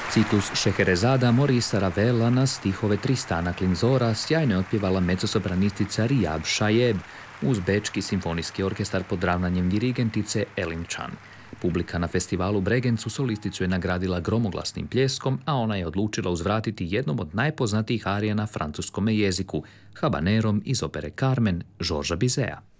Ciklus Šeherezada Morisa Ravela na stihove Tristana Klinzora sjajno je otpjevala mezzosopranistica Riyab Shayeb uz Bečki simfonijski orkestar pod ravnanjem dirigentice Elim Chan. Publika na festivalu Bregencu solisticu je nagradila gromoglasnim pljeskom, a ona je odlučila uzvratiti jednom od najpoznatijih arija na francuskome jeziku, habanerom iz opere Carmen Georgesa Bizeta.